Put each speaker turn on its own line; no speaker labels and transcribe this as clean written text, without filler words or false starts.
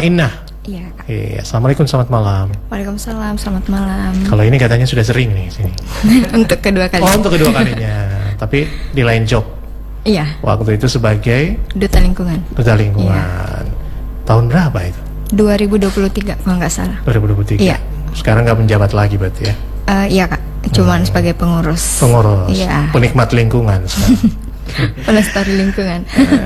Inah.
Iya, Kak.
Iya, assalamualaikum, selamat malam.
Waalaikumsalam, selamat malam.
Kalau ini katanya sudah sering nih sini.
Untuk kedua kali.
Oh, untuk kedua kalinya. Tapi di lain job.
Iya,
Waktu itu sebagai
Duta Lingkungan.
duta lingkungan. Tahun berapa itu?
2023 kalau nggak salah.
2023.
Iya.
Sekarang nggak menjabat lagi berarti ya?
Iya, Kak. Cuman sebagai pengurus.
Pengurus.
Iya.
Penikmat lingkungan sekarang.
Pelestari lingkungan.